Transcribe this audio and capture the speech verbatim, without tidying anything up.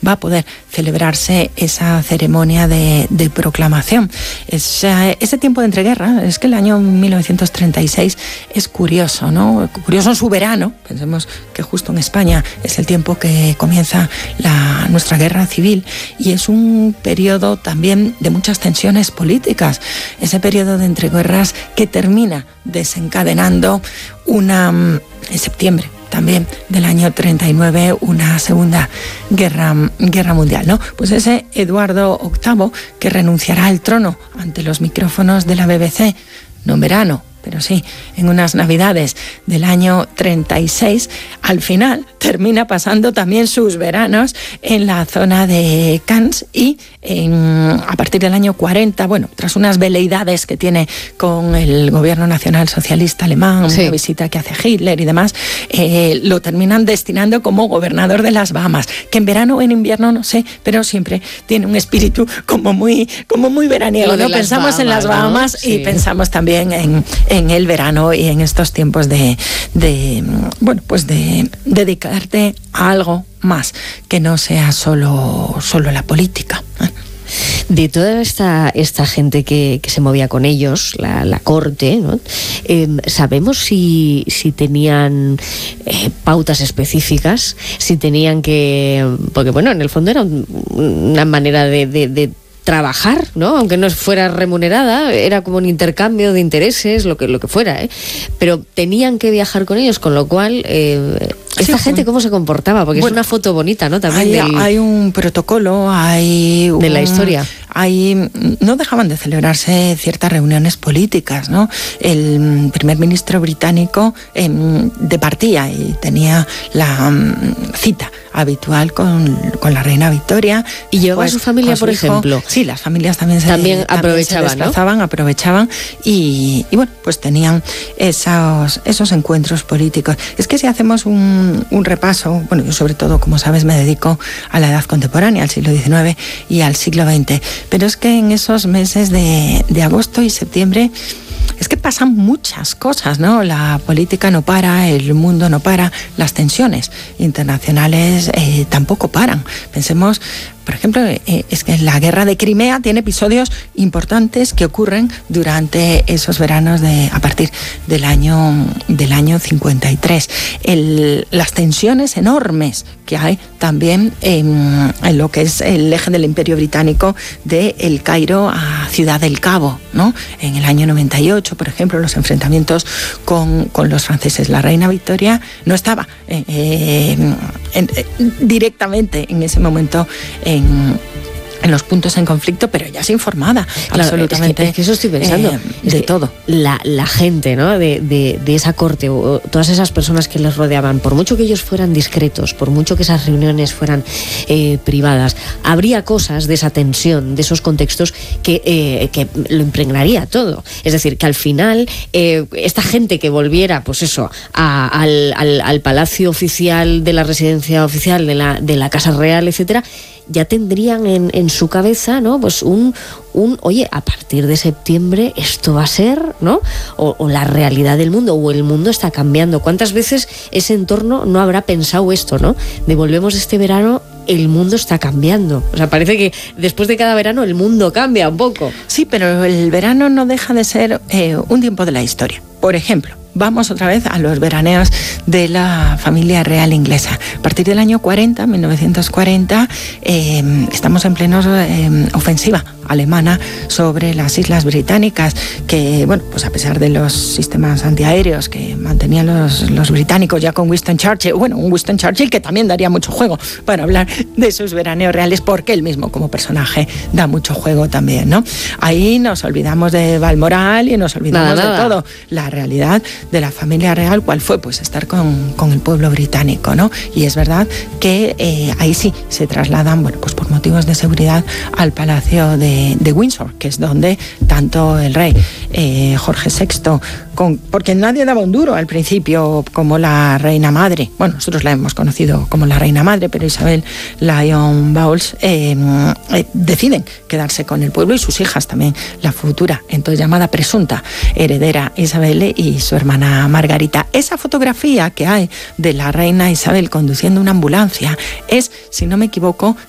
va a poder celebrarse esa ceremonia de, de proclamación. Es, eh, ese tiempo de entreguerra, es que el año mil novecientos treinta y seis es curioso, ¿no? Curioso en su verano. Pensemos que justo en España es el tiempo que comienza la, nuestra guerra civil, y es un periodo también de muchas tensiones políticas, ese periodo de entreguerras que termina desencadenando una, en septiembre también del año treinta y nueve, una segunda guerra, guerra mundial, ¿no? Pues ese Eduardo octavo que renunciará al trono ante los micrófonos de la B B C, no en verano, pero sí, en unas navidades del año treinta y seis, al final termina pasando también sus veranos en la zona de Cannes, y en, a partir del año cuarenta, bueno, tras unas veleidades que tiene con el gobierno nacional socialista alemán, sí, una visita que hace Hitler y demás, eh, lo terminan destinando como gobernador de las Bahamas, que en verano o en invierno no sé, pero siempre tiene un espíritu como muy, como muy veraniego, ¿no? Pensamos Bahamas, en las Bahamas, ¿no? Sí. Y pensamos también en, en el verano y en estos tiempos de, de bueno, pues de dedicarte a algo más que no sea solo, solo la política. De toda esta, esta gente que, que se movía con ellos, la, la corte, ¿no? Eh, ¿sabemos si, si tenían eh, pautas específicas? Si tenían que... Porque, bueno, en el fondo era un, una manera de... de, de trabajar, ¿no? Aunque no fuera remunerada, era como un intercambio de intereses, lo que, lo que fuera, ¿eh? Pero tenían que viajar con ellos, con lo cual, eh, ¿esta sí, gente cómo se comportaba? Porque bueno, es una foto bonita, ¿no? También hay, del, hay un protocolo, hay... Un, de la historia. Hay, no dejaban de celebrarse ciertas reuniones políticas, ¿no? El primer ministro británico eh, departía y tenía la um, cita habitual con, con la reina Victoria. ¿Y llevaba pues, a su familia, por hijo, ejemplo? Sí, las familias también se, también aprovechaban, también se desplazaban, ¿no? aprovechaban y, y bueno, pues tenían esos, esos encuentros políticos. Es que si hacemos un, un repaso, bueno, yo sobre todo, como sabes, me dedico a la edad contemporánea, al siglo diecinueve y al siglo veinte, pero es que en esos meses de, de agosto y septiembre es que pasan muchas cosas, ¿no? La política no para, el mundo no para, las tensiones internacionales eh, tampoco paran. Pensemos, por ejemplo, eh, es que la guerra de Crimea tiene episodios importantes que ocurren durante esos veranos de a partir del año del año cincuenta y tres. El, las tensiones enormes que hay también en, en lo que es el eje del Imperio Británico de El Cairo a Ciudad del Cabo, ¿no? En el año noventa y ocho, por ejemplo, los enfrentamientos con, con los franceses. La reina Victoria no estaba eh, eh, en, eh, directamente en ese momento en, en los puntos en conflicto, pero ya es informada, claro, absolutamente. Es que, es que eso estoy pensando. Eh, es de que todo. La, la gente, ¿no? de, de, de esa corte, o todas esas personas que les rodeaban, por mucho que ellos fueran discretos, por mucho que esas reuniones fueran eh, privadas, habría cosas de esa tensión, de esos contextos que, eh, que lo impregnaría todo. Es decir, que al final eh, esta gente que volviera, pues eso, a, al, al, al palacio oficial de la residencia oficial de la, de la Casa Real, etcétera, ya tendrían en, en su cabeza, ¿no? Pues un, un, oye, a partir de septiembre esto va a ser, ¿no? O, o la realidad del mundo, o el mundo está cambiando. ¿Cuántas veces ese entorno no habrá pensado esto, ¿no? De volvemos este verano, el mundo está cambiando. O sea, parece que después de cada verano el mundo cambia un poco. Sí, pero el verano no deja de ser eh, un tiempo de la historia. Por ejemplo, vamos otra vez a los veraneos de la familia real inglesa. A partir del año cuarenta, mil novecientos cuarenta, eh, estamos en plena eh, ofensiva alemana sobre las islas británicas, que, bueno, pues a pesar de los sistemas antiaéreos que mantenían los, los británicos ya con Winston Churchill, bueno, un Winston Churchill que también daría mucho juego para hablar de sus veraneos reales, porque él mismo como personaje da mucho juego también, ¿no? Ahí nos olvidamos de Balmoral y nos olvidamos nada, nada. de todo. La realidad de la familia real, ¿cuál fue? Pues estar con, con el pueblo británico, ¿no? Y es verdad que eh, ahí sí se trasladan, bueno, pues por motivos de seguridad al Palacio de, de Windsor, que es donde tanto el rey eh, Jorge sexto, con, porque nadie daba un duro al principio como la reina madre, bueno, nosotros la hemos conocido como la reina madre, pero Isabel Lyon Bowles eh, eh, deciden quedarse con el pueblo y sus hijas también, la futura, entonces llamada presunta heredera Isabel y su hermana Margarita. Esa fotografía que hay de la reina Isabel conduciendo una ambulancia es, si no me equivoco,